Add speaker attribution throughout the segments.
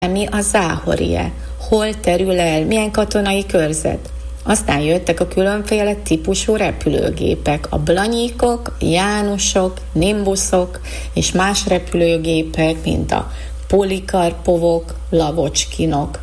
Speaker 1: Mi a Záhorie? Hol terül el? Milyen katonai körzet? Aztán jöttek a különféle típusú repülőgépek, a Blanyikok, Jánusok, Nimbuszok és más repülőgépek, mint a Polikarpovok, Lavocskinok.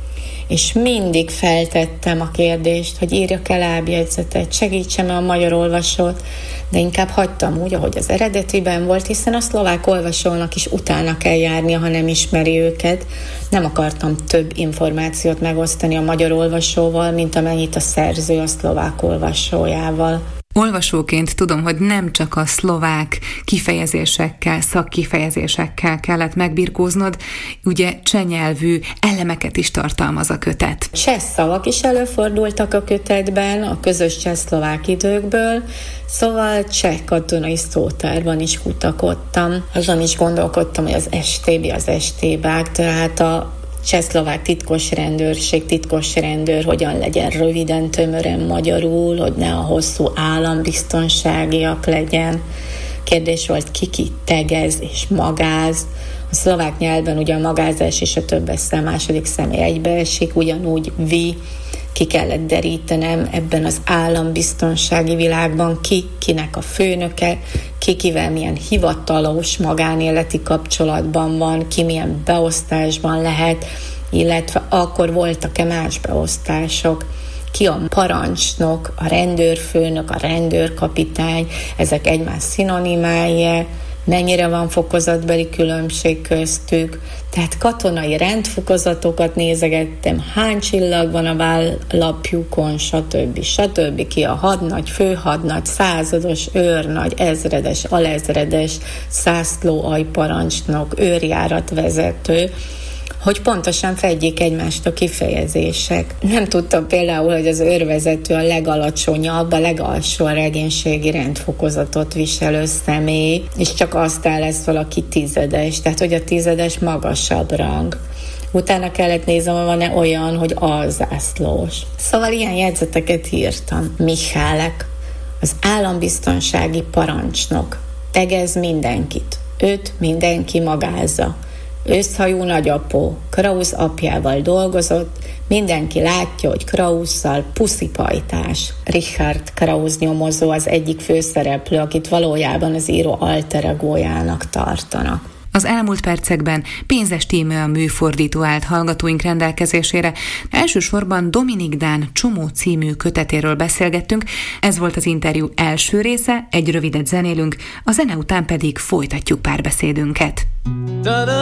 Speaker 1: És mindig feltettem a kérdést, hogy írjak el lábjegyzetet, segítsem a magyar olvasót, de inkább hagytam úgy, ahogy az eredetiben volt, hiszen a szlovák olvasónak is utána kell járnia, ha nem ismeri őket. Nem akartam több információt megosztani a magyar olvasóval, mint amennyit a szerző a szlovák olvasójával.
Speaker 2: Olvasóként tudom, hogy nem csak a szlovák kifejezésekkel, szakkifejezésekkel kellett megbirkóznod, ugye cseh nyelvű elemeket is tartalmaz a kötet.
Speaker 1: Cseh szavak is előfordultak a kötetben, a közös cseh-szlovák időkből, szóval cseh katonai szótárban is kutakodtam. Azon is gondolkodtam, hogy az STB, az STB-ák, tehát a cseh-szlovák titkos rendőrség, titkos rendőr hogyan legyen röviden, tömören magyarul, hogy ne a hosszú állambiztonságiak legyen. Kérdés volt, ki tegez és magáz. A szlovák nyelvben ugye a magázás és a többes szám második személy egybeesik, ugyanúgy vi, ki kellett derítenem ebben az állambiztonsági világban, kinek a főnöke, kivel milyen hivatalos magánéleti kapcsolatban van, ki milyen beosztásban lehet, illetve akkor voltak-e más beosztások, ki a parancsnok, a rendőrfőnök, a rendőrkapitány, ezek egymás szinonimái, mennyire van fokozatbeli különbség köztük, tehát katonai rendfokozatokat nézegettem, hány csillag van a vállapjukon, stb. Ki a hadnagy, főhadnagy, százados, őrnagy, ezredes, alezredes, zászlóaljparancsnok, őrjáratvezető, hogy pontosan fedjék egymást a kifejezések. Nem tudtam például, hogy az őrvezető a legalacsonyabb, a legalsó a regénységi rendfokozatot viselő személy, és csak aztán lesz valaki tizedes, tehát hogy a tizedes magasabb rang. Utána kellett néznem, hogy van-e olyan, hogy alzászlós. Szóval ilyen jegyzeteket írtam. Mihálek, az állambiztonsági parancsnok, tegez mindenkit, őt mindenki magázza. Őszhajú nagyapó, Krausz apjával dolgozott, mindenki látja, hogy Krausszal puszipajtás. Richard Krausz nyomozó az egyik főszereplő, akit valójában az író alter egójának tartanak.
Speaker 2: Az elmúlt percekben Pénzes Tímea a műfordító állt hallgatóink rendelkezésére. Elsősorban Dominik Dán Csomó című kötetéről beszélgettünk. Ez volt az interjú első része, egy rövidet zenélünk, a zene után pedig folytatjuk párbeszédünket.